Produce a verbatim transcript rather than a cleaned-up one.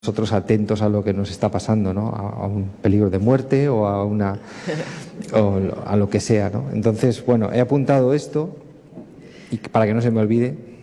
nosotros atentos a lo que nos está pasando, ¿no? A, a un peligro de muerte o a una o a lo que sea, ¿no? Entonces, bueno, he apuntado esto y para que no se me olvide.